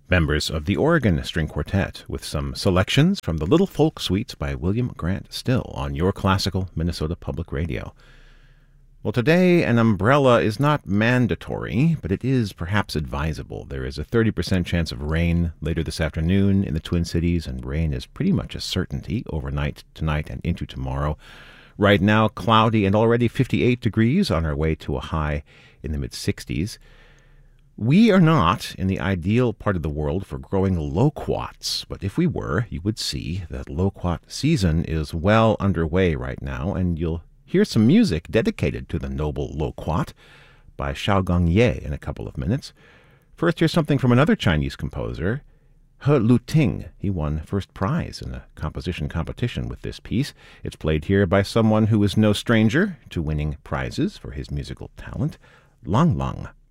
members of the Oregon String Quartet, with some selections from the Little Folk Suite by William Grant Still on Your Classical Minnesota Public Radio. Well, today an umbrella is not mandatory, but it is perhaps advisable. There is a 30% chance of rain later this afternoon in the Twin Cities, and rain is pretty much a certainty overnight, tonight, and into tomorrow. Right now, cloudy and already 58 degrees, on our way to a high in the mid-60s. We are not in the ideal part of the world for growing loquats, but if we were, you would see that loquat season is well underway right now, and you'll hear some music dedicated to the noble loquat by Xiaogong Ye in a couple of minutes. First, here's something from another Chinese composer, He Luting. He won first prize in a composition competition with this piece. It's played here by someone who is no stranger to winning prizes for his musical talent, Lang Lang.